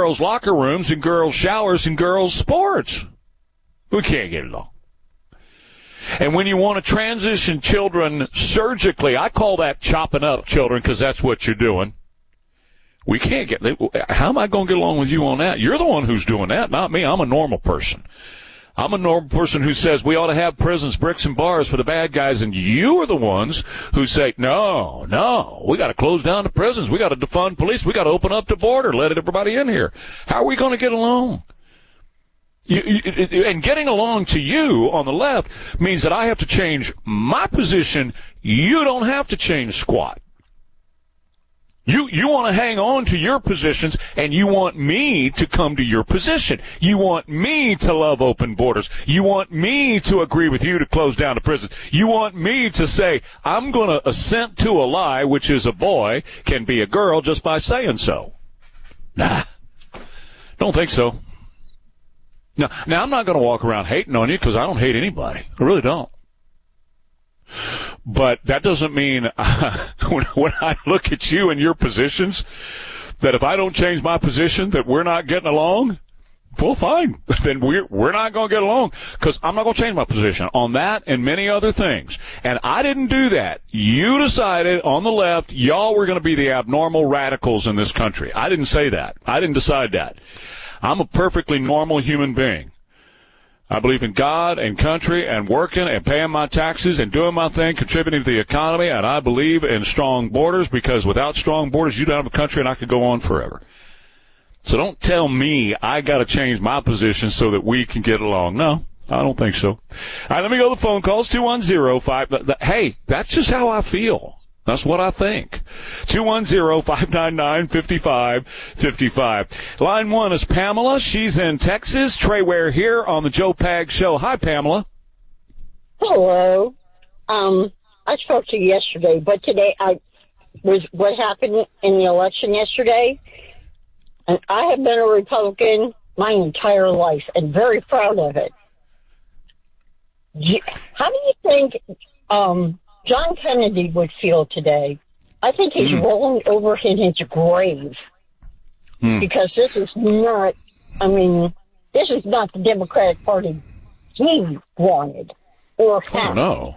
girls' locker rooms and girls' showers and girls' sports. We can't get along. And when you want to transition children surgically, I call that chopping up children because that's what you're doing. We can't get, how am I going to get along with you on that? You're the one who's doing that, not me. I'm a normal person. I'm a normal person who says we ought to have prisons, bricks, and bars for the bad guys, and you are the ones who say, no, we got to close down the prisons. We got to defund police. We got to open up the border, let everybody in here. How are we going to get along? And getting along to you on the left means that I have to change my position. You don't have to change squat. You want to hang on to your positions, and you want me to come to your position. You want me to love open borders. You want me to agree with you to close down the prisons. You want me to say, I'm going to assent to a lie, which is a boy can be a girl just by saying so. Nah, don't think so. Now I'm not going to walk around hating on you because I don't hate anybody. I really don't. But that doesn't mean when I look at you and your positions that if I don't change my position that we're not getting along, well, fine. Then we're not going to get along because I'm not going to change my position on that and many other things. And I didn't do that. You decided on the left y'all were going to be the abnormal radicals in this country. I didn't say that. I didn't decide that. I'm a perfectly normal human being. I believe in God and country and working and paying my taxes and doing my thing, contributing to the economy, and I believe in strong borders because without strong borders, you don't have a country and I could go on forever. So don't tell me I got to change my position so that we can get along. No, I don't think so. All right, let me go to the phone calls. 210-5. Hey, that's just how I feel. That's what I think. 210-599-5555. Line 1 is Pamela. She's in Texas. Trey Ware here on the Joe Pag Show. Hi, Pamela. Hello. I spoke to you yesterday, but today what happened in the election yesterday, and I have been a Republican my entire life and very proud of it. How do you think John Kennedy would feel today? I think he's rolling over in his grave because this is not the Democratic Party he wanted or had. No.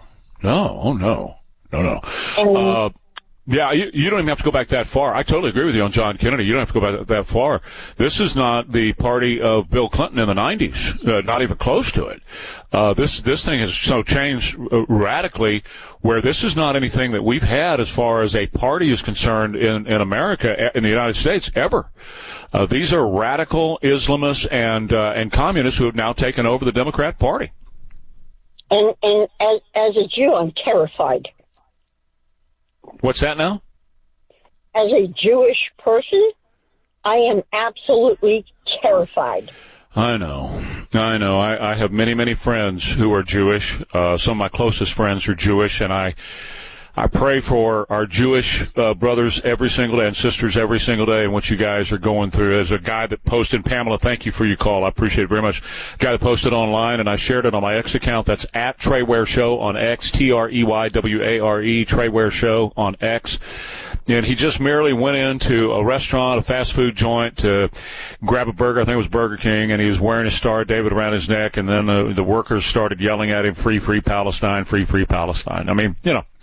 Yeah, you don't even have to go back that far. I totally agree with you on John Kennedy. You don't have to go back that far. This is not the party of Bill Clinton in the 90s, not even close to it. This thing has so changed radically where this is not anything that we've had as far as a party is concerned in America, in the United States, ever. These are radical Islamists and communists who have now taken over the Democrat Party. And as a Jew, I'm terrified. What's that now? As a Jewish person, I am absolutely terrified. I know. I have many friends who are Jewish. Some of my closest friends are Jewish, and I pray for our Jewish brothers every single day and sisters every single day and what you guys are going through. As a guy that posted, Pamela, thank you for your call. I appreciate it very much. A guy that posted online, and I shared it on my X account. That's at Trey Ware Show on X, TreyWare, Trey Ware Show on X. And he just merely went into a restaurant, a fast food joint, to grab a burger. I think it was Burger King, and he was wearing a Star of David around his neck. And then the workers started yelling at him, free Palestine, free Palestine. I mean,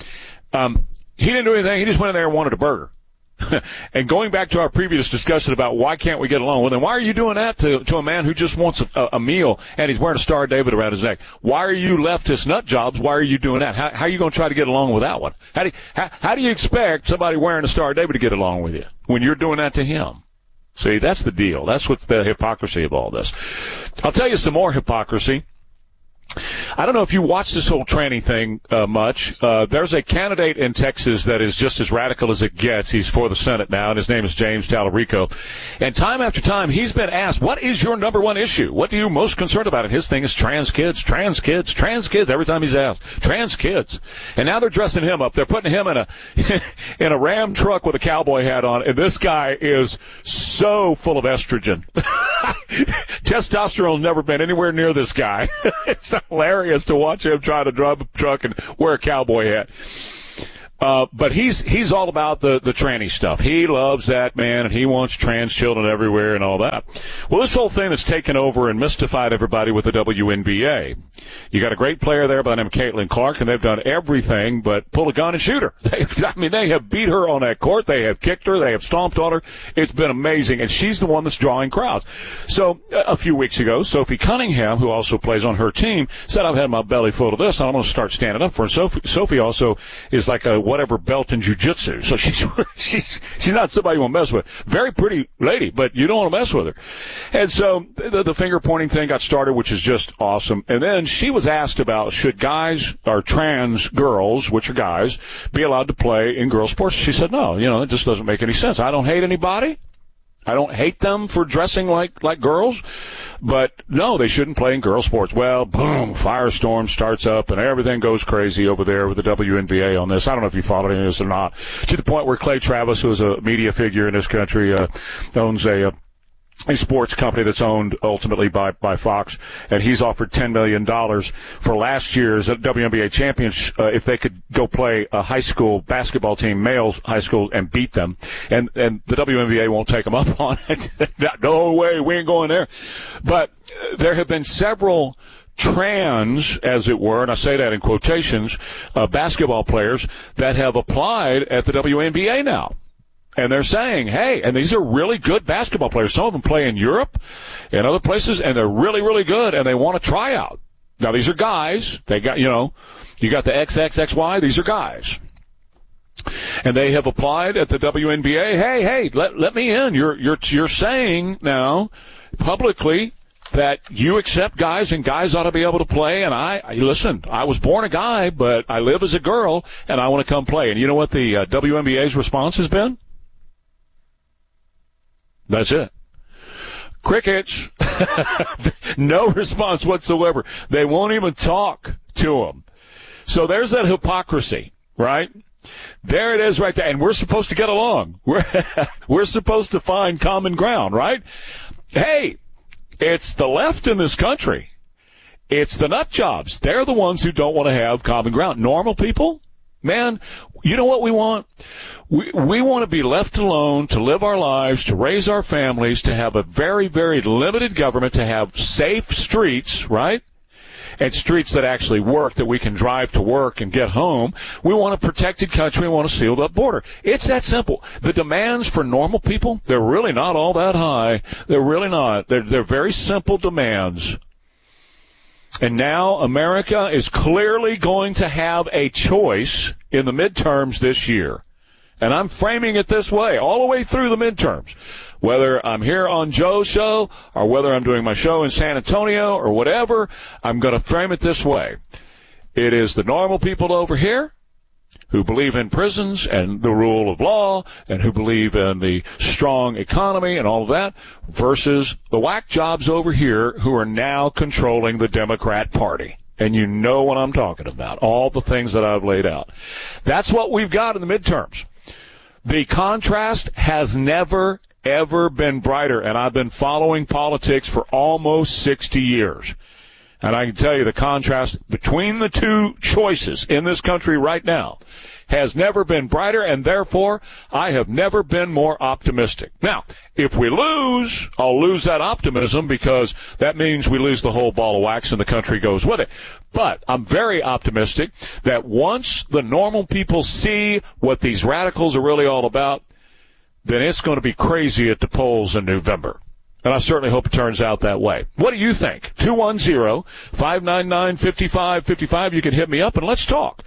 he didn't do anything. He just went in there and wanted a burger. And going back to our previous discussion about why can't we get along, well, then why are you doing that to a man who just wants a meal and he's wearing a Star of David around his neck? Why are you leftist nut jobs? Why are you doing that? How are you going to try to get along with that one? How do you expect somebody wearing a Star of David to get along with you when you're doing that to him? See, that's the deal. That's what's the hypocrisy of all this. I'll tell you some more hypocrisy. I don't know if you watch this whole tranny thing much. There's a candidate in Texas that is just as radical as it gets. He's for the Senate now, and his name is James Talarico. And time after time, he's been asked, what is your number one issue? What are you most concerned about? And his thing is trans kids. Every time he's asked, trans kids. And now they're dressing him up. They're putting him in a Ram truck with a cowboy hat on, and this guy is so full of estrogen. Testosterone's never been anywhere near this guy. It's hilarious to watch him try to drive a truck and wear a cowboy hat. But he's all about the tranny stuff. He loves that, man, and he wants trans children everywhere and all that. Well, this whole thing has taken over and mystified everybody with the WNBA. You got a great player there by the name of Caitlin Clark, and they've done everything but pull a gun and shoot her. They have beat her on that court. They have kicked her. They have stomped on her. It's been amazing, and she's the one that's drawing crowds. So a few weeks ago, Sophie Cunningham, who also plays on her team, said, I've had my belly full of this, and I'm going to start standing up for her. Sophie also is like a whatever belt in jiu-jitsu. So she's not somebody you want to mess with. Very pretty lady, but you don't want to mess with her. And so the finger-pointing thing got started, which is just awesome. And then she was asked about should guys or trans girls, which are guys, be allowed to play in girl sports. She said, no, it just doesn't make any sense. I don't hate anybody. I don't hate them for dressing like girls, but no, they shouldn't play in girl sports. Well, boom, firestorm starts up and everything goes crazy over there with the WNBA on this. I don't know if you followed any of this or not, to the point where Clay Travis, who is a media figure in this country, owns a sports company that's owned ultimately by Fox, and he's offered $10 million for last year's WNBA champions if they could go play a high school basketball team, males high school, and beat them. And the WNBA won't take them up on it. No way, we ain't going there. But there have been several trans, as it were, and I say that in quotations, basketball players that have applied at the WNBA now. And they're saying, hey, and these are really good basketball players. Some of them play in Europe and other places, and they're really, really good, and they want to try out. Now, these are guys. They got, you got the XXXY. These are guys. And they have applied at the WNBA. Hey, let me in. You're saying now publicly that you accept guys and guys ought to be able to play. And listen, I was born a guy, but I live as a girl, and I want to come play. And you know what the WNBA's response has been? That's it. Crickets. No response whatsoever. They won't even talk to them. So there's that hypocrisy, right? There it is right there. And we're supposed to get along. We're supposed to find common ground, right? Hey, it's the left in this country. It's the nut jobs. They're the ones who don't want to have common ground. Normal people, man, you know what we want? We want to be left alone to live our lives, to raise our families, to have a very, very limited government, to have safe streets, right? And streets that actually work, that we can drive to work and get home. We want a protected country. We want a sealed up border. It's that simple. The demands for normal people, they're really not all that high. They're really not. They're very simple demands. And now America is clearly going to have a choice in the midterms this year. And I'm framing it this way, all the way through the midterms. Whether I'm here on Joe's show or whether I'm doing my show in San Antonio or whatever, I'm going to frame it this way. It is the normal people over here who believe in prisons and the rule of law and who believe in the strong economy and all of that versus the whack jobs over here who are now controlling the Democrat Party. And you know what I'm talking about, all the things that I've laid out. That's what we've got in the midterms. The contrast has never, ever been brighter, and I've been following politics for almost 60 years. And I can tell you the contrast between the two choices in this country right now has never been brighter, and therefore I have never been more optimistic. Now, if we lose, I'll lose that optimism because that means we lose the whole ball of wax and the country goes with it. But I'm very optimistic that once the normal people see what these radicals are really all about, then it's going to be crazy at the polls in November. And I certainly hope it turns out that way. What do you think? 210-599-5555. You can hit me up and let's talk.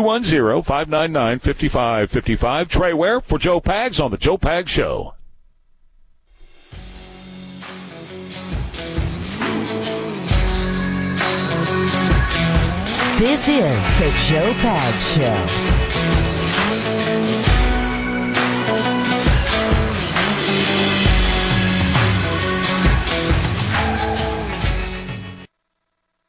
210-599-5555. Trey Ware for Joe Pags on the Joe Pags Show. This is the Joe Pags Show.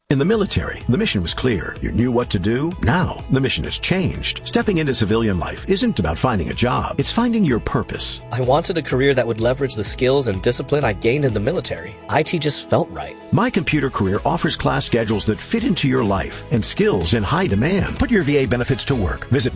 In the military, the mission was clear. You knew what to do. Now, the mission has changed. Stepping into civilian life isn't about finding a job. It's finding your purpose. I wanted a career that would leverage the skills and discipline I gained in the military. IT just felt right. My Computer Career offers class schedules that fit into your life and skills in high demand. Put your VA benefits to work. Visit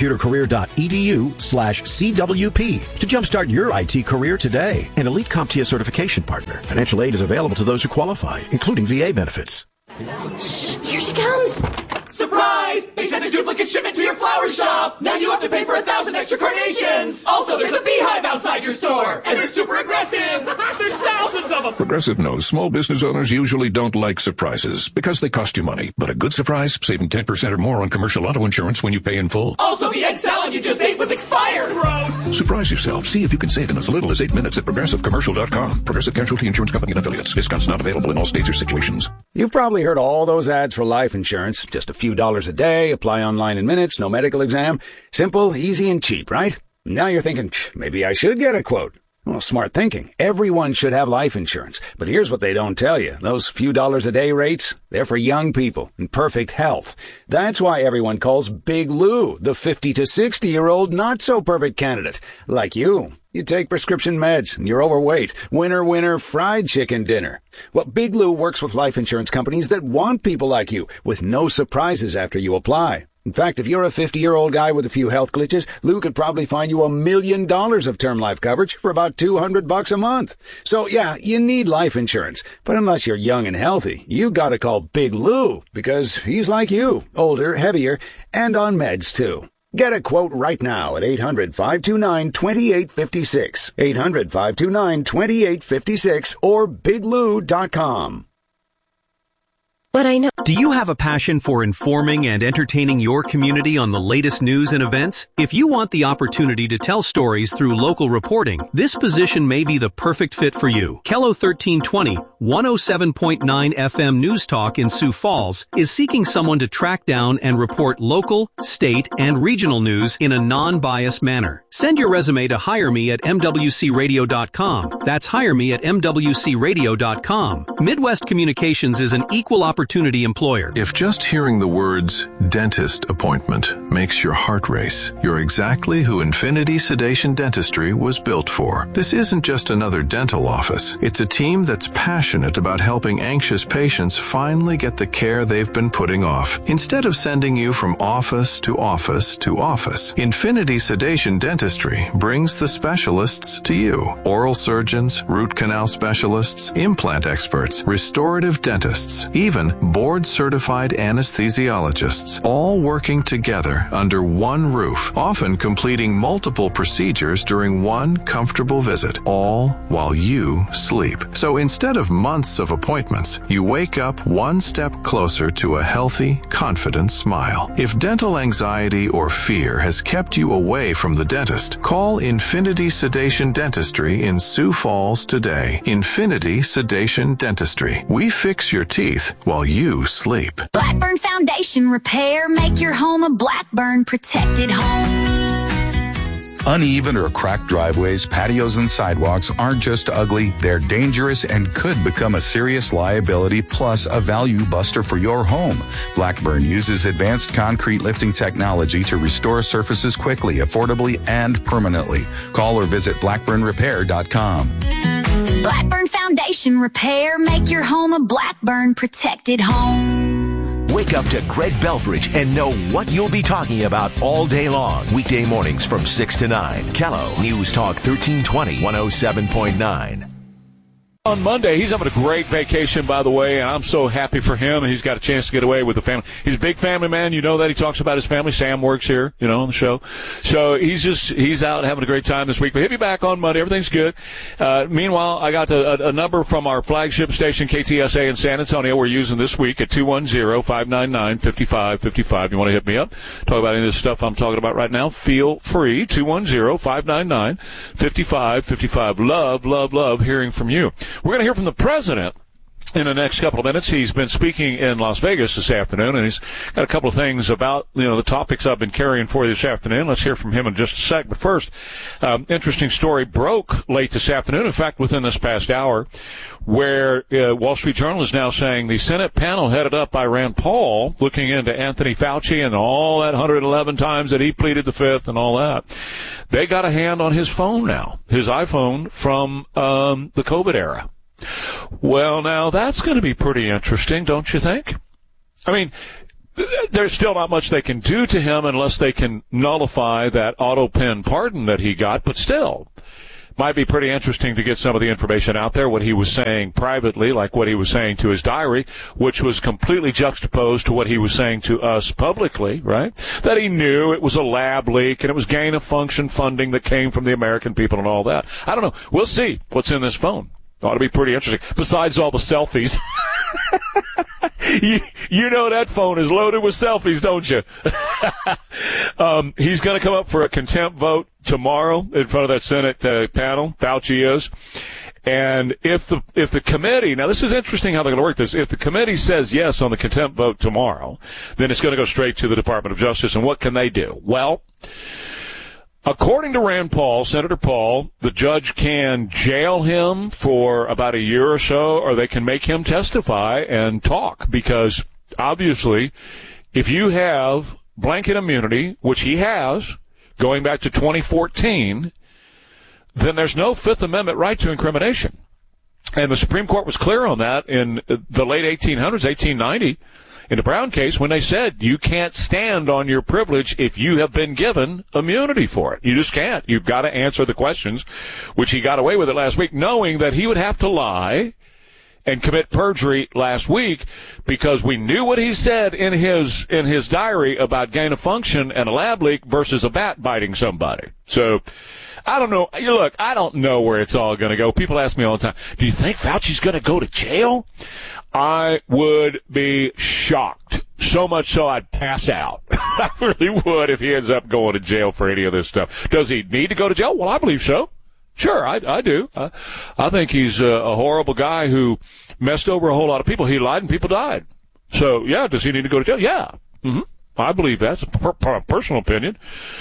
mycomputercareer.edu/CWP to jumpstart your IT career today. An elite CompTIA certification partner. Financial aid is available to those who qualify, including VA benefits. Shh, here she comes. Surprise! They sent a duplicate shipment to your flower shop! Now you have to pay for 1,000 extra carnations! Also, there's a beehive outside your store! And they're super aggressive! There's thousands of them! Progressive knows small business owners usually don't like surprises because they cost you money. But a good surprise, saving 10% or more on commercial auto insurance when you pay in full. Also, the egg salad you just ate was expired! Gross! Surprise yourself. See if you can save in as little as 8 minutes at ProgressiveCommercial.com. Progressive Casualty Insurance Company and Affiliates. Discounts not available in all states or situations. You've probably heard all those ads for life insurance. Just a few dollars a day, apply online in minutes, no medical exam. Simple, easy, and cheap, right? Now you're thinking, maybe I should get a quote. Well, smart thinking. Everyone should have life insurance. But here's what they don't tell you. Those few dollars a day rates, they're for young people in perfect health. That's why everyone calls Big Lou the 50 to 60-year-old not-so-perfect candidate. Like you. You take prescription meds, and you're overweight. Winner, winner, fried chicken dinner. Well, Big Lou works with life insurance companies that want people like you, with no surprises after you apply. In fact, if you're a 50-year-old guy with a few health glitches, Lou could probably find you $1 million of term life coverage for about $200 a month. So, yeah, you need life insurance. But unless you're young and healthy, you gotta call Big Lou, because he's like you, older, heavier, and on meds, too. Get a quote right now at 800-529-2856, 800-529-2856, or biglou.com. But I know. Do you have a passion for informing and entertaining your community on the latest news and events? If you want the opportunity to tell stories through local reporting, this position may be the perfect fit for you. KELO 1320, 107.9 FM News Talk in Sioux Falls is seeking someone to track down and report local, state, and regional news in a non-biased manner. Send your resume to hireme@mwcradio.com. That's hireme@mwcradio.com. Midwest Communications is an equal opportunity employer. If just hearing the words dentist appointment makes your heart race, you're exactly who Infinity Sedation Dentistry was built for. This isn't just another dental office. It's a team that's passionate about helping anxious patients finally get the care they've been putting off. Instead of sending you from office to office to office, Infinity Sedation Dentistry brings the specialists to you. Oral surgeons, root canal specialists, implant experts, restorative dentists, even board-certified anesthesiologists, all working together under one roof, often completing multiple procedures during one comfortable visit, all while you sleep. So instead of months of appointments, you wake up one step closer to a healthy, confident smile. If dental anxiety or fear has kept you away from the dentist, call Infinity Sedation Dentistry in Sioux Falls today. Infinity Sedation Dentistry. We fix your teeth while you sleep. Blackburn Foundation Repair. Make your home a Blackburn protected home. Uneven or cracked driveways, patios, and sidewalks aren't just ugly, they're dangerous and could become a serious liability plus a value buster for your home. Blackburn uses advanced concrete lifting technology to restore surfaces quickly, affordably, and permanently. Call or visit blackburnrepair.com. Blackburn Foundation Repair. Make your home a Blackburn protected home. Wake up to Greg Belfridge and know what you'll be talking about all day long. Weekday mornings from 6 to 9. KELO News Talk 1320, 107.9. On Monday, he's having a great vacation, by the way, and I'm so happy for him. He's got a chance to get away with the family. He's a big family man. You know that. He talks about his family. Sam works here, on the show. So he's out having a great time this week. But he'll be back on Monday. Everything's good. Meanwhile, I got a number from our flagship station, KTSA in San Antonio, we're using this week at 210-599-5555. You want to hit me up? Talk about any of this stuff I'm talking about right now? Feel free. 210-599-5555. Love hearing from you. We're going to hear from the president in the next couple of minutes. He's been speaking in Las Vegas this afternoon, and he's got a couple of things about, the topics I've been carrying for you this afternoon. Let's hear from him in just a sec. But first, interesting story broke late this afternoon, in fact, within this past hour, where Wall Street Journal is now saying the Senate panel headed up by Rand Paul, looking into Anthony Fauci and all that 111 times that he pleaded the fifth and all that, they got a hand on his phone now, his iPhone from the COVID era. Well, now, that's going to be pretty interesting, don't you think? I mean, there's still not much they can do to him unless they can nullify that auto-pen pardon that he got, but still, might be pretty interesting to get some of the information out there, what he was saying privately, like what he was saying to his diary, which was completely juxtaposed to what he was saying to us publicly, right? That he knew it was a lab leak and it was gain-of-function funding that came from the American people and all that. I don't know. We'll see what's in this phone. Ought to be pretty interesting. Besides all the selfies. you know that phone is loaded with selfies, don't you? He's going to come up for a contempt vote tomorrow in front of that Senate panel. Fauci is. And if the committee, now this is interesting how they're going to work this. If the committee says yes on the contempt vote tomorrow, then it's going to go straight to the Department of Justice. And what can they do? Well, according to Rand Paul, Senator Paul, the judge can jail him for about a year or so, or they can make him testify and talk, because obviously if you have blanket immunity, which he has, going back to 2014, then there's no Fifth Amendment right to incrimination. And the Supreme Court was clear on that in the late 1800s, 1890. In the Brown case, when they said you can't stand on your privilege if you have been given immunity for it. You just can't. You've got to answer the questions, which he got away with it last week, knowing that he would have to lie and commit perjury last week, because we knew what he said in his diary about gain of function and a lab leak versus a bat biting somebody. So I don't know. Look, I don't know where it's all going to go. People ask me all the time, do you think Fauci's going to go to jail? I would be shocked. So much so I'd pass out. I really would if he ends up going to jail for any of this stuff. Does he need to go to jail? Well, I believe so. Sure, I do. I think he's a horrible guy who messed over a whole lot of people. He lied and people died. So, yeah, does he need to go to jail? Yeah. Mm-hmm. I believe that's a personal opinion,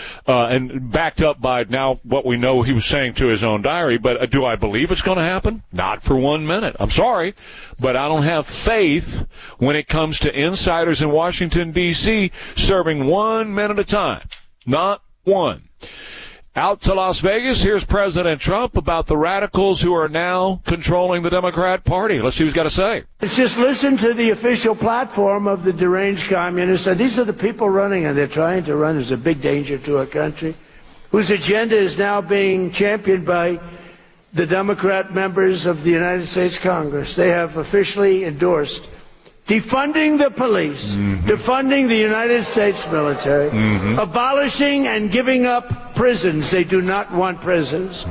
and backed up by now what we know he was saying to his own diary. But do I believe it's going to happen? Not for 1 minute. I'm sorry, but I don't have faith when it comes to insiders in Washington, D.C. serving 1 minute at a time. Not one. Out to Las Vegas, here's President Trump about the radicals who are now controlling the Democrat Party. Let's see what he's got to say. Let's just listen to the official platform of the deranged communists. And these are the people running, and they're trying to run as a big danger to our country, whose agenda is now being championed by the Democrat members of the United States Congress. They have officially endorsed defunding the police, defunding the United States military, abolishing and giving up prisons. They do not want prisons.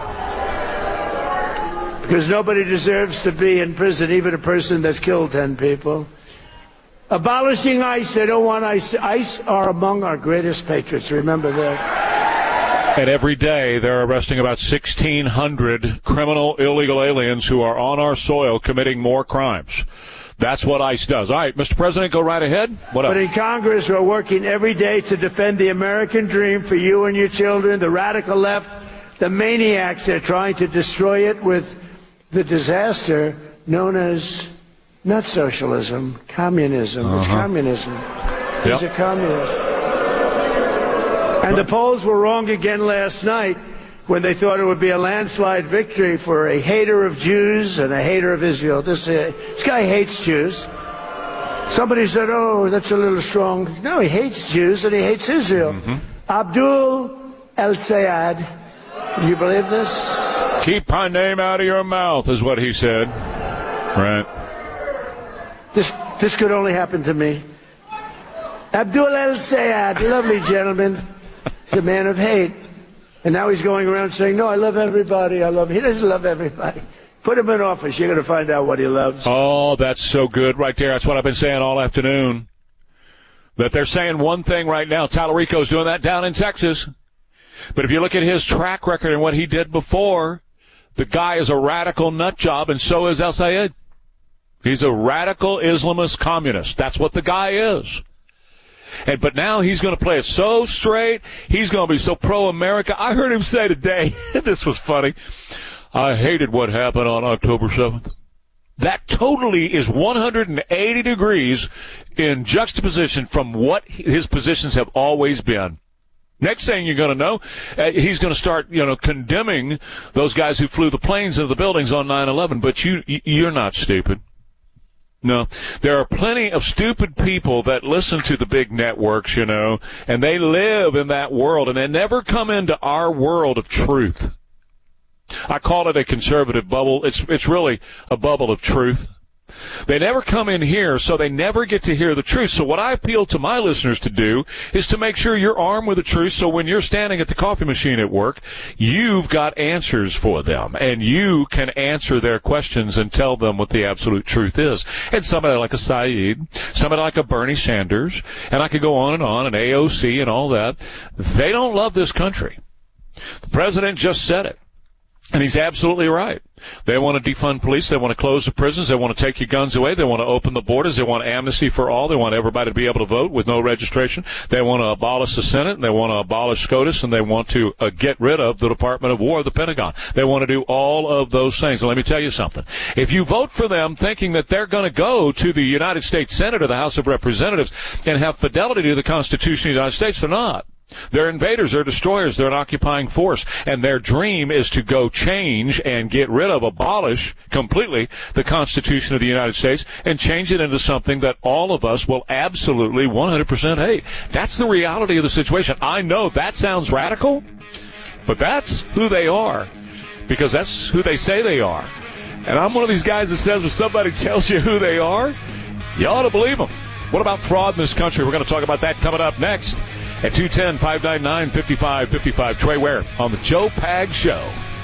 Because nobody deserves to be in prison, even a person that's killed 10 people. Abolishing ICE. They don't want ICE. ICE are among our greatest patriots. Remember that. And every day they're arresting about 1,600 criminal illegal aliens who are on our soil committing more crimes. That's what ICE does. All right, Mr. President, go right ahead. What else? But in Congress, we're working every day to defend the American dream for you and your children, the radical left, the maniacs that are trying to destroy it with the disaster known as not socialism, communism. It's communism. He's a communist. And the polls were wrong again last night when they thought it would be a landslide victory for a hater of Jews and a hater of Israel. This guy hates Jews. Somebody said, oh, that's a little strong. No, he hates Jews and he hates Israel. Abdul El-Sayed. Do you believe this? Keep my name out of your mouth is what he said. Right. This could only happen to me. Abdul El-Sayed, lovely gentleman, the man of hate. And now he's going around saying, no, I love everybody. He doesn't love everybody. Put him in office. You're going to find out what he loves. Oh, that's so good right there. That's what I've been saying all afternoon. That they're saying one thing right now. Tallarico's doing that down in Texas. But if you look at his track record and what he did before, the guy is a radical nut job, and so is El-Sayed. He's a radical Islamist communist. That's what the guy is. But now he's going to play it so straight. He's going to be so pro-America. I heard him say today, this was funny, I hated what happened on October 7th. That totally is 180 degrees in juxtaposition from what his positions have always been. Next thing you're going to know, he's going to start, condemning those guys who flew the planes into the buildings on 9/11. But you're not stupid. No, there are plenty of stupid people that listen to the big networks, and they live in that world, and they never come into our world of truth. I call it a conservative bubble. It's really a bubble of truth. They never come in here, so they never get to hear the truth. So what I appeal to my listeners to do is to make sure you're armed with the truth, so when you're standing at the coffee machine at work, you've got answers for them, and you can answer their questions and tell them what the absolute truth is. And somebody like a Saeed, somebody like a Bernie Sanders, and I could go on, and AOC and all that, they don't love this country. The president just said it. And he's absolutely right. They want to defund police. They want to close the prisons. They want to take your guns away. They want to open the borders. They want amnesty for all. They want everybody to be able to vote with no registration. They want to abolish the Senate. And they want to abolish SCOTUS. And they want to get rid of the Department of War, the Pentagon. They want to do all of those things. And let me tell you something. If you vote for them thinking that they're going to go to the United States Senate or the House of Representatives and have fidelity to the Constitution of the United States, they're not. They're invaders, they're destroyers, they're an occupying force, and their dream is to go change and get rid of, abolish completely the Constitution of the United States and change it into something that all of us will absolutely 100% hate. That's the reality of the situation. I know that sounds radical, but that's who they are, because that's who they say they are. And I'm one of these guys that says when somebody tells you who they are, you ought to believe them. What about fraud in this country? We're going to talk about that coming up next. At 210-599-5555. Trey Ware on the Joe Pags Show.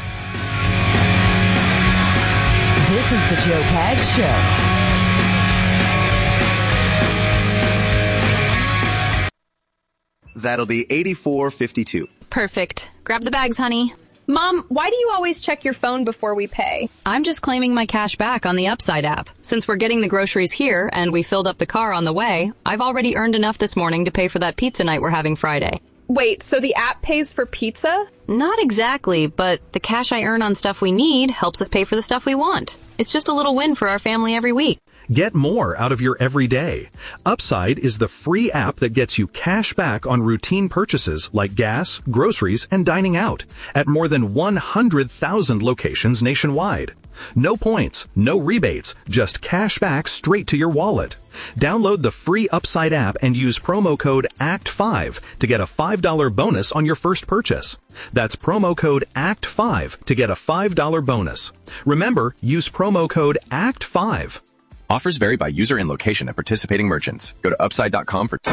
This is the Joe Pags Show. That'll be $84.52. Perfect. Grab the bags, honey. Mom, why do you always check your phone before we pay? I'm just claiming my cash back on the Upside app. Since we're getting the groceries here and we filled up the car on the way, I've already earned enough this morning to pay for that pizza night we're having Friday. Wait, so the app pays for pizza? Not exactly, but the cash I earn on stuff we need helps us pay for the stuff we want. It's just a little win for our family every week. Get more out of your everyday. Upside is the free app that gets you cash back on routine purchases like gas, groceries, and dining out at more than 100,000 locations nationwide. No points, no rebates, just cash back straight to your wallet. Download the free Upside app and use promo code ACT5 to get a $5 bonus on your first purchase. That's promo code ACT5 to get a $5 bonus. Remember, use promo code ACT5. Offers vary by user and location at participating merchants. Go to upside.com for...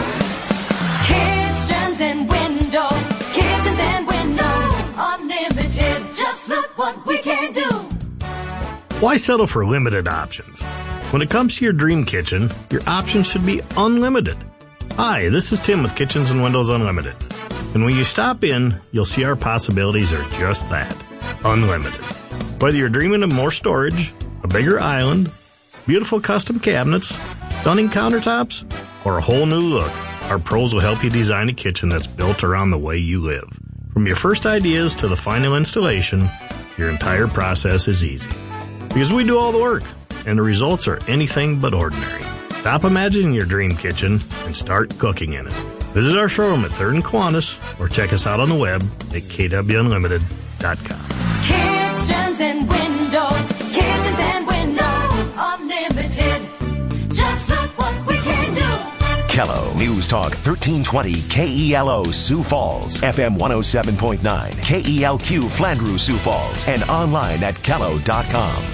Kitchens and windows, kitchens and windows, unlimited, just look what we can do. Why settle for limited options? When it comes to your dream kitchen, your options should be unlimited. Hi, this is Tim with Kitchens and Windows Unlimited. And when you stop in, you'll see our possibilities are just that, unlimited. Whether you're dreaming of more storage, a bigger island, beautiful custom cabinets, stunning countertops, or a whole new look, our pros will help you design a kitchen that's built around the way you live. From your first ideas to the final installation, your entire process is easy. Because we do all the work, and the results are anything but ordinary. Stop imagining your dream kitchen and start cooking in it. Visit our showroom at 3rd and Kiwanis, or check us out on the web at kwunlimited.com. Kitchens and windows, kitchens and windows, unlimited. Just look what we can do. Kello News Talk 1320 KELO Sioux Falls, FM 107.9, KELQ Flandreau Sioux Falls, and online at kello.com.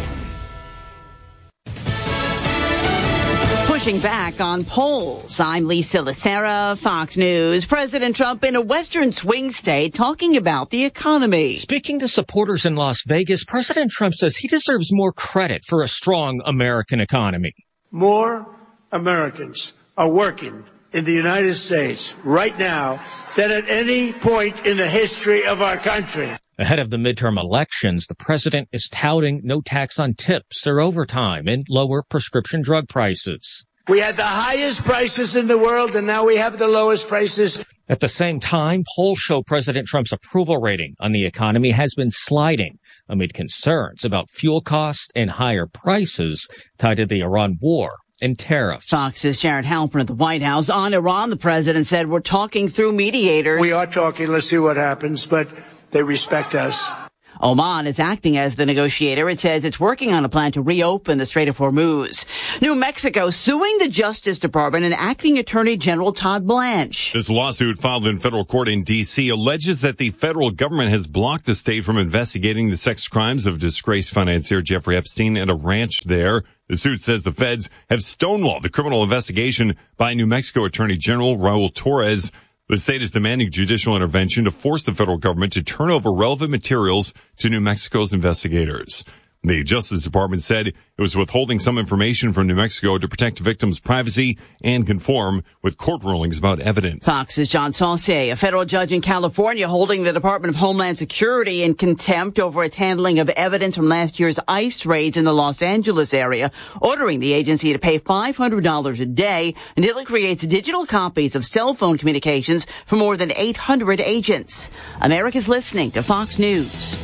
Pushing back on polls. I'm Lisa Lacera, Fox News. President Trump in a western swing state talking about the economy. Speaking to supporters in Las Vegas, President Trump says he deserves more credit for a strong American economy. More Americans are working in the United States right now than at any point in the history of our country. Ahead of the midterm elections, the president is touting no tax on tips or overtime and lower prescription drug prices. We had the highest prices in the world, and now we have the lowest prices. At the same time, polls show President Trump's approval rating on the economy has been sliding amid concerns about fuel costs and higher prices tied to the Iran war and tariffs. Fox's Jared Halpern at the White House. On Iran, the president said, we're talking through mediators. We are talking. Let's see what happens, but they respect us. Oman is acting as the negotiator. It says it's working on a plan to reopen the Strait of Hormuz. New Mexico suing the Justice Department and acting Attorney General Todd Blanche. This lawsuit filed in federal court in D.C. alleges that the federal government has blocked the state from investigating the sex crimes of disgraced financier Jeffrey Epstein at a ranch there. The suit says the feds have stonewalled the criminal investigation by New Mexico Attorney General Raul Torres. The state is demanding judicial intervention to force the federal government to turn over relevant materials to New Mexico's investigators. The Justice Department said it was withholding some information from New Mexico to protect victims' privacy and conform with court rulings about evidence. Fox's John Saucier, a federal judge in California holding the Department of Homeland Security in contempt over its handling of evidence from last year's ICE raids in the Los Angeles area, ordering the agency to pay $500 a day until it creates digital copies of cell phone communications for more than 800 agents. America's listening to Fox News.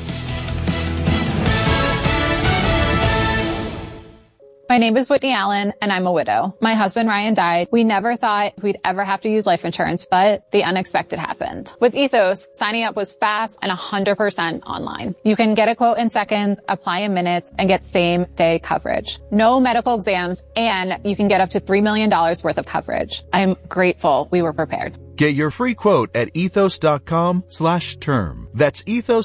My name is Whitney Allen, and I'm a widow. My husband, Ryan, died. We never thought we'd ever have to use life insurance, but the unexpected happened. With Ethos, signing up was fast and 100% online. You can get a quote in seconds, apply in minutes, and get same-day coverage. No medical exams, and you can get up to $3 million worth of coverage. I'm grateful we were prepared. Get your free quote at ethos.com/term. That's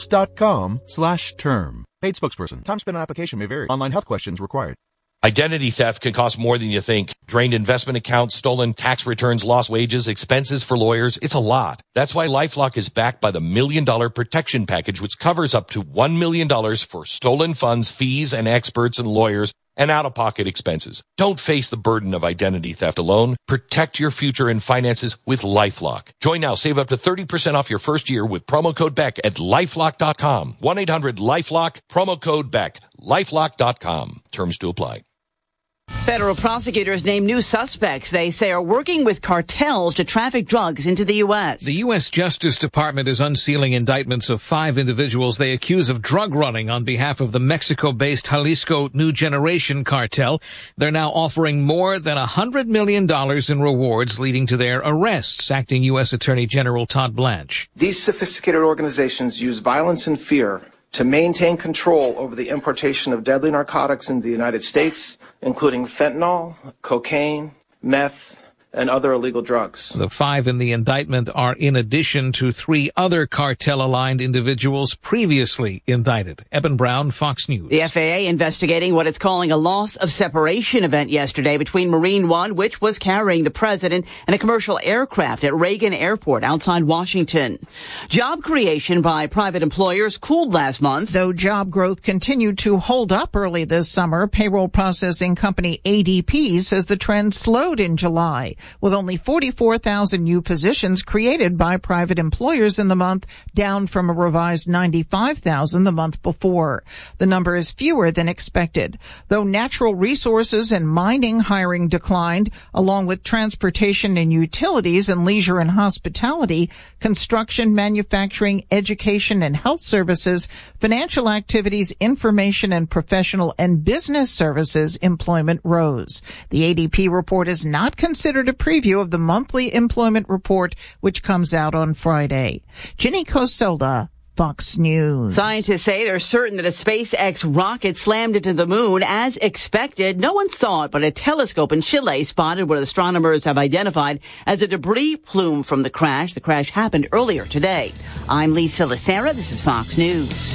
ethos.com/term. Paid spokesperson. Time spent on application may vary. Online health questions required. Identity theft can cost more than you think. Drained investment accounts, stolen tax returns, lost wages, expenses for lawyers. It's a lot. That's why LifeLock is backed by the $1 Million Protection Package, which covers up to $1 million for stolen funds, fees, and experts and lawyers, and out-of-pocket expenses. Don't face the burden of identity theft alone. Protect your future and finances with LifeLock. Join now. Save up to 30% off your first year with promo code BECK at LifeLock.com. 1-800-LifeLock, promo code BECK. LifeLock.com. Terms to apply. Federal prosecutors name new suspects they say are working with cartels to traffic drugs into the U.S. The U.S. Justice Department is unsealing indictments of 5 individuals they accuse of drug running on behalf of the Mexico-based Jalisco New Generation cartel. They're now offering more than $100 million in rewards, leading to their arrests, acting U.S. Attorney General Todd Blanche. These sophisticated organizations use violence and fear to maintain control over the importation of deadly narcotics into the United States, including fentanyl, cocaine, meth, and other illegal drugs. The 5 in the indictment are in addition to 3 other cartel-aligned individuals previously indicted. Eben Brown, Fox News. The FAA investigating what it's calling a loss of separation event yesterday between Marine One, which was carrying the president, and a commercial aircraft at Reagan Airport outside Washington. Job creation by private employers cooled last month. Though job growth continued to hold up early this summer, payroll processing company ADP says the trend slowed in July, with only 44,000 new positions created by private employers in the month, down from a revised 95,000 the month before. The number is fewer than expected. Though natural resources and mining hiring declined, along with transportation and utilities and leisure and hospitality, construction, manufacturing, education and health services, financial activities, information and professional and business services employment rose. The ADP report is not considered a preview of the monthly employment report, which comes out on Friday. Ginny Cosola, Fox News. Scientists say they're certain that a SpaceX rocket slammed into the moon as expected. No one saw it, but a telescope in Chile spotted what astronomers have identified as a debris plume from the crash. The crash happened earlier today. I'm Lisa Lacera. This is Fox News.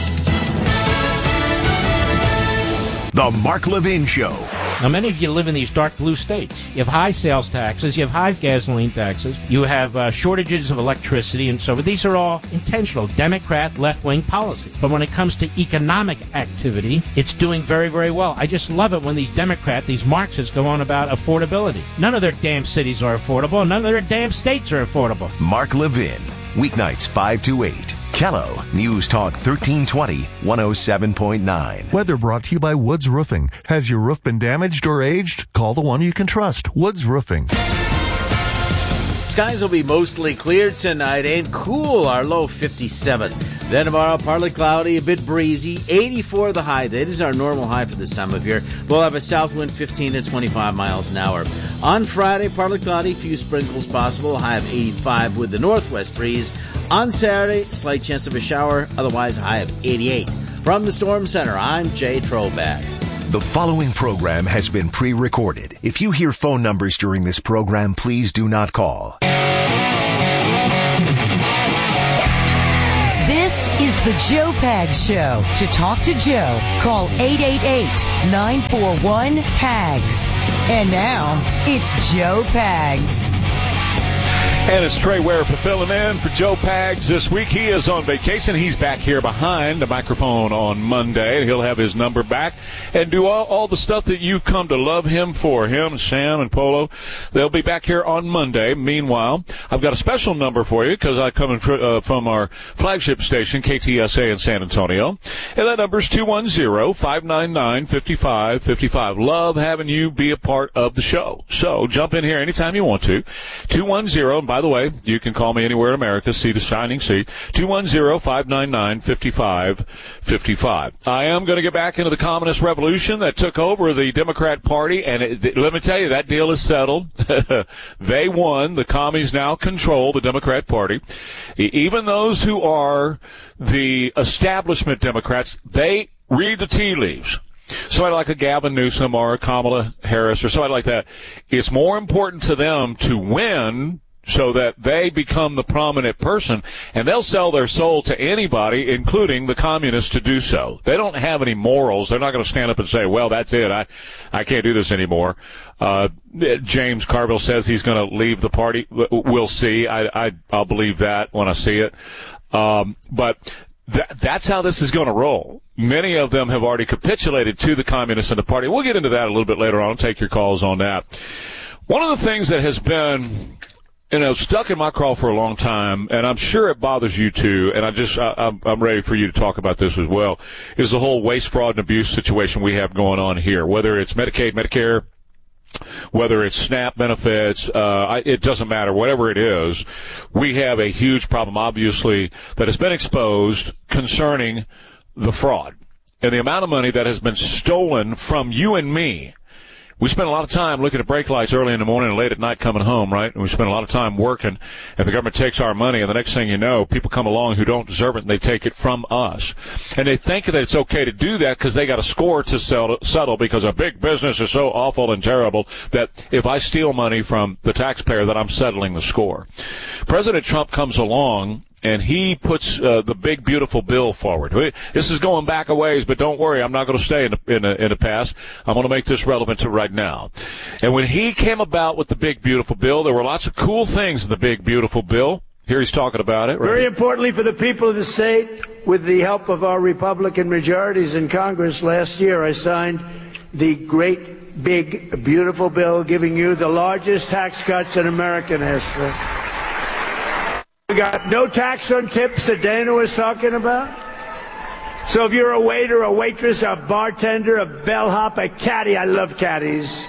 The Mark Levin Show. Now, many of you live in these dark blue states. You have high sales taxes, you have high gasoline taxes, you have shortages of electricity and so forth. These are all intentional Democrat left-wing policies. But when it comes to economic activity, it's doing very, very well. I just love it when these Democrats, these Marxists, go on about affordability. None of their damn cities are affordable. None of their damn states are affordable. Mark Levin, weeknights 5 to 8, Kello News Talk 1320, 107.9. Weather brought to you by Woods Roofing. Has your roof been damaged or aged? Call the one you can trust, Woods Roofing. Skies will be mostly clear tonight and cool, our low 57. Then tomorrow, partly cloudy, a bit breezy, 84 the high. That is our normal high for this time of year. We'll have a south wind 15 to 25 miles an hour. On Friday, partly cloudy, few sprinkles possible, a high of 85 with the northwest breeze. On Saturday, slight chance of a shower, otherwise a high of 88. From the Storm Center, I'm Jay Trollback. The following program has been pre-recorded. If you hear phone numbers during this program, please do not call. This is the Joe Pags Show. To talk to Joe, call 888-941-PAGS. And now, it's Joe Pags. And it's Trey Ware filling in for Joe Pags this week. He is on vacation. He's back here behind the microphone on Monday. He'll have his number back and do all the stuff that you've come to love him for. Him, Sam, and Polo. They'll be back here on Monday. Meanwhile, I've got a special number for you because I come in from our flagship station, KTSA in San Antonio. And that number is 210-599-5555. Love having you be a part of the show. So jump in here anytime you want to. 210, and by the way, you can call me anywhere in America, sea to shining sea, 210-599-5555. I am going to get back into the communist revolution that took over the Democrat Party, and let me tell you, that deal is settled. They won. The commies now control the Democrat Party. Even those who are the establishment Democrats, they read the tea leaves. Somebody like a Gavin Newsom or a Kamala Harris or somebody like that, it's more important to them to win so that they become the prominent person, and they'll sell their soul to anybody, including the communists, to do so. They don't have any morals. They're not going to stand up and say, well, that's it. I can't do this anymore. James Carville says he's going to leave the party. We'll see. I'll believe that when I see it. But that's how this is going to roll. Many of them have already capitulated to the communists and the party. We'll get into that a little bit later on. I'll take your calls on that. One of the things that has been, stuck in my craw for a long time, and I'm sure it bothers you too, and I'm ready for you to talk about this as well, is the whole waste, fraud, and abuse situation we have going on here. Whether it's Medicaid, Medicare, whether it's SNAP benefits, it doesn't matter. Whatever it is, we have a huge problem, obviously, that has been exposed concerning the fraud and the amount of money that has been stolen from you and me. We spend a lot of time looking at brake lights early in the morning and late at night coming home, right? And we spend a lot of time working, and the government takes our money, and the next thing you know, people come along who don't deserve it, and they take it from us. And they think that it's okay to do that because they got a score to settle because a big business is so awful and terrible that if I steal money from the taxpayer, that I'm settling the score. President Trump comes along, and he puts the big, beautiful bill forward. This is going back a ways, but don't worry, I'm not going to stay in the past. I'm going to make this relevant to right now. And when he came about with the big, beautiful bill, there were lots of cool things in the big, beautiful bill. Here he's talking about it. Right? Very importantly for the people of the state, with the help of our Republican majorities in Congress last year, I signed the great, big, beautiful bill giving you the largest tax cuts in American history. We got no tax on tips that Dana was talking about. So if you're a waiter, a waitress, a bartender, a bellhop, a caddy, I love caddies,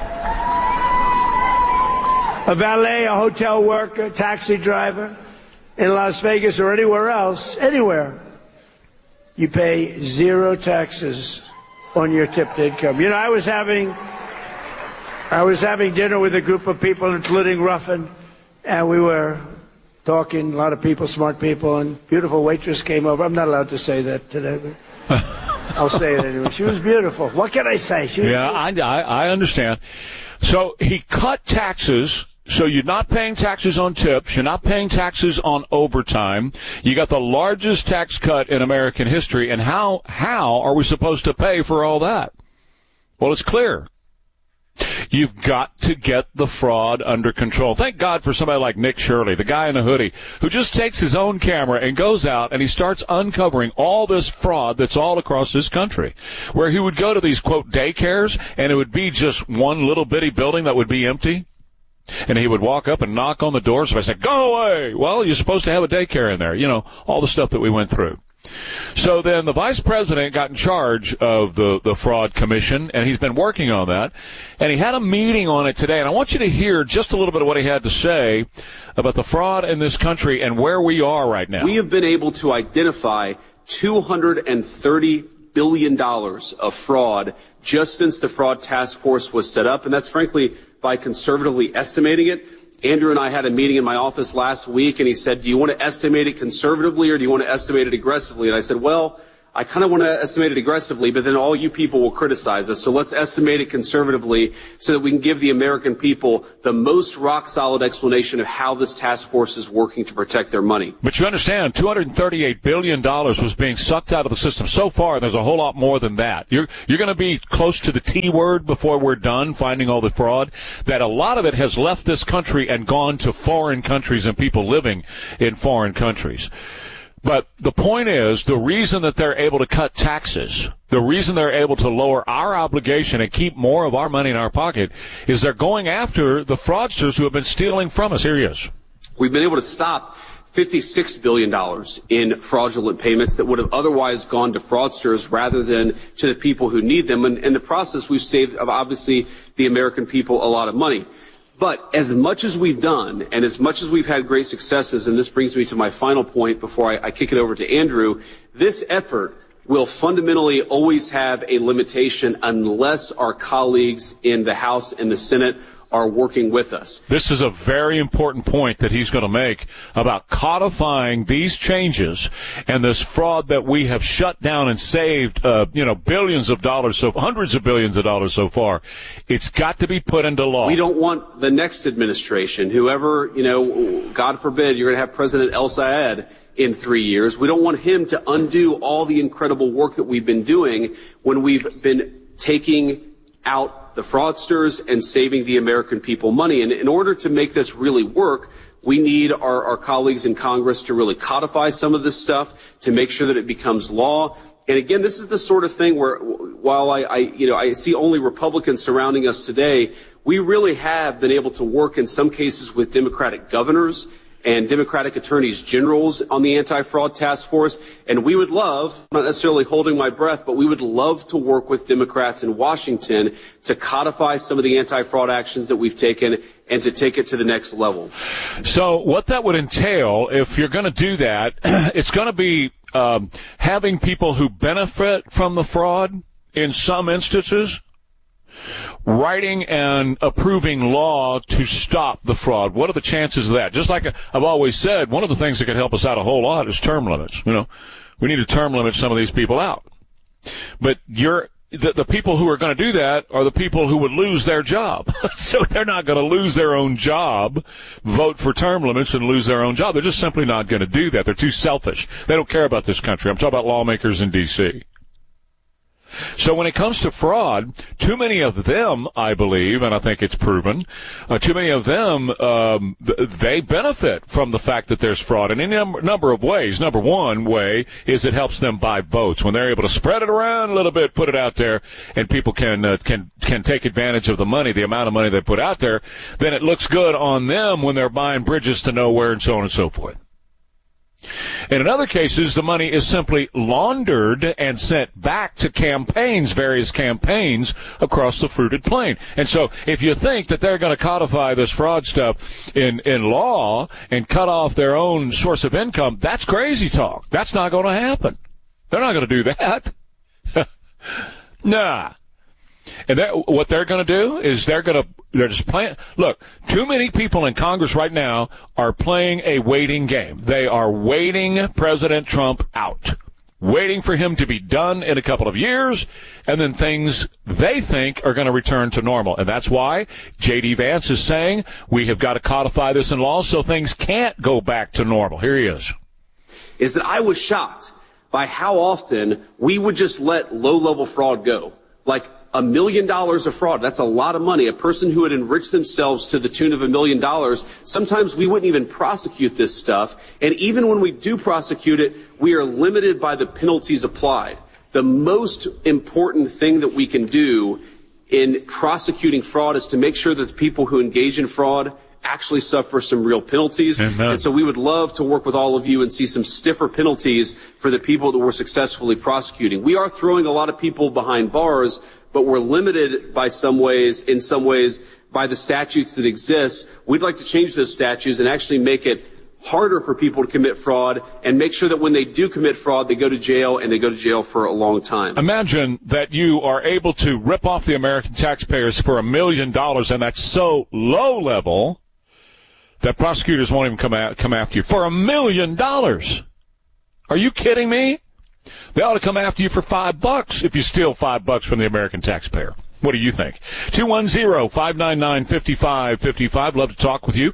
a valet, a hotel worker, taxi driver in Las Vegas or anywhere else, anywhere, you pay zero taxes on your tipped income. I was having dinner with a group of people, including Ruffin, and we were talking, a lot of people, smart people, and beautiful waitress came over. I'm not allowed to say that today, but I'll say it anyway. She was beautiful. What can I say? I understand. So he cut taxes. So you're not paying taxes on tips. You're not paying taxes on overtime. You got the largest tax cut in American history. And how are we supposed to pay for all that? Well, it's clear. You've got to get the fraud under control. Thank God for somebody like Nick Shirley, the guy in the hoodie, who just takes his own camera and goes out and he starts uncovering all this fraud that's all across this country, where he would go to these, quote, daycares, and it would be just one little bitty building that would be empty. And he would walk up and knock on the doors. If I said, go away. Well, you're supposed to have a daycare in there. You know, all the stuff that we went through. So then the vice president got in charge of the fraud commission, and he's been working on that. And he had a meeting on it today. And I want you to hear just a little bit of what he had to say about the fraud in this country and where we are right now. We have been able to identify $230 billion of fraud just since the fraud task force was set up. And that's frankly by conservatively estimating it. Andrew and I had a meeting in my office last week, and he said, do you want to estimate it conservatively or do you want to estimate it aggressively? And I said, well, I kind of want to estimate it aggressively, but then all you people will criticize us. So let's estimate it conservatively so that we can give the American people the most rock-solid explanation of how this task force is working to protect their money. But you understand, $238 billion was being sucked out of the system so far. There's a whole lot more than that. You're going to be close to the T word before we're done finding all the fraud. That a lot of it has left this country and gone to foreign countries and people living in foreign countries. But the point is, the reason that they're able to cut taxes, the reason they're able to lower our obligation and keep more of our money in our pocket is they're going after the fraudsters who have been stealing from us. Here he is. We've been able to stop $56 billion in fraudulent payments that would have otherwise gone to fraudsters rather than to the people who need them. And in the process, we've saved, obviously, the American people a lot of money. But as much as we've done and as much as we've had great successes, and this brings me to my final point before I kick it over to Andrew, this effort will fundamentally always have a limitation unless our colleagues in the House and the Senate are working with us. This is a very important point that he's going to make about codifying these changes and this fraud that we have shut down and saved, billions of dollars, so hundreds of billions of dollars so far. It's got to be put into law. We don't want the next administration, whoever, God forbid, you're going to have President El Sayed in 3 years. We don't want him to undo all the incredible work that we've been doing when we've been taking out the fraudsters and saving the American people money. And in order to make this really work, we need our colleagues in Congress to really codify some of this stuff to make sure that it becomes law. And again, this is the sort of thing where while I see only Republicans surrounding us today, we really have been able to work in some cases with Democratic governors and Democratic attorneys generals on the anti-fraud task force. And we would love, not necessarily holding my breath, but we would love to work with Democrats in Washington to codify some of the anti-fraud actions that we've taken and to take it to the next level. So what that would entail, if you're going to do that, it's going to be having people who benefit from the fraud in some instances writing and approving law to stop the fraud. What are the chances of that? Just like I've always said, one of the things that could help us out a whole lot is term limits. We need to term limit some of these people out. But the people who are going to do that are the people who would lose their job. So they're not going to lose their own job, vote for term limits and lose their own job. They're just simply not going to do that. They're too selfish. They don't care about this country. I'm talking about lawmakers in D.C. So when it comes to fraud, too many of them, I believe, and I think it's proven, too many of them, they benefit from the fact that there's fraud in any number of ways. Number one way is it helps them buy votes. When they're able to spread it around a little bit, put it out there, and people can take advantage of the money, the amount of money they put out there, then it looks good on them when they're buying bridges to nowhere and so on and so forth. And in other cases, the money is simply laundered and sent back to various campaigns across the fruited plain. And so if you think that they're going to codify this fraud stuff in law and cut off their own source of income, that's crazy talk. That's not going to happen. They're not going to do that. Nah. And what they're going to do is they're just playing. Look, too many people in Congress right now are playing a waiting game. They are waiting President Trump out, waiting for him to be done in a couple of years, and then things they think are going to return to normal. And that's why J.D. Vance is saying we have got to codify this in law so things can't go back to normal. Here he is. Is that I was shocked by how often we would just let low-level fraud go. Like $1 million of fraud, that's a lot of money. A person who had enriched themselves to the tune of $1 million, sometimes we wouldn't even prosecute this stuff. And even when we do prosecute it, we are limited by the penalties applied. The most important thing that we can do in prosecuting fraud is to make sure that the people who engage in fraud actually suffer some real penalties. Amen. And so we would love to work with all of you and see some stiffer penalties for the people that we're successfully prosecuting. We are throwing a lot of people behind bars, but we're limited in some ways by the statutes that exist. We'd like to change those statutes and actually make it harder for people to commit fraud and make sure that when they do commit fraud, they go to jail, and they go to jail for a long time. Imagine that you are able to rip off the American taxpayers for $1 million, and that's so low level that prosecutors won't even come after you for $1 million. Are you kidding me? They ought to come after you for $5 if you steal $5 from the American taxpayer. What do you think? 210-599-5555. Love to talk with you.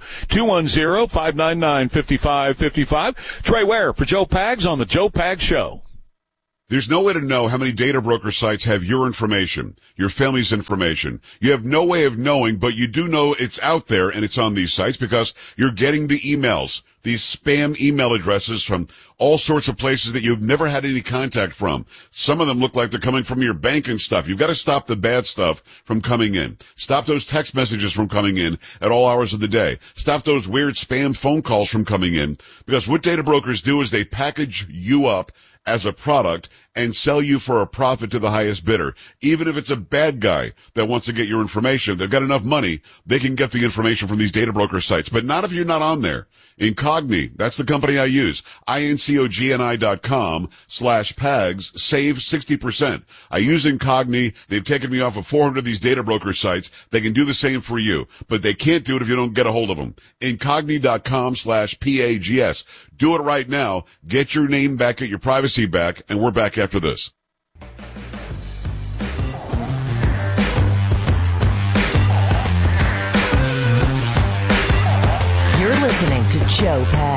210-599-5555. Trey Ware for Joe Pags on the Joe Pags Show. There's no way to know how many data broker sites have your information, your family's information. You have no way of knowing, but you do know it's out there and it's on these sites because you're getting the emails, these spam email addresses from all sorts of places that you've never had any contact from. Some of them look like they're coming from your bank and stuff. You've got to stop the bad stuff from coming in. Stop those text messages from coming in at all hours of the day. Stop those weird spam phone calls from coming in, because what data brokers do is they package you up as a product and sell you for a profit to the highest bidder. Even if it's a bad guy that wants to get your information, they've got enough money, they can get the information from these data broker sites. But not if you're not on there. Incogni, that's the company I use. incogni.com/PAGS. Save 60%. I use Incogni. They've taken me off of 400 of these data broker sites. They can do the same for you, but they can't do it if you don't get a hold of them. Incogni.com/PAGS. Do it right now. Get your name back, get your privacy back, and we're back after this. You're listening to Joe Pags.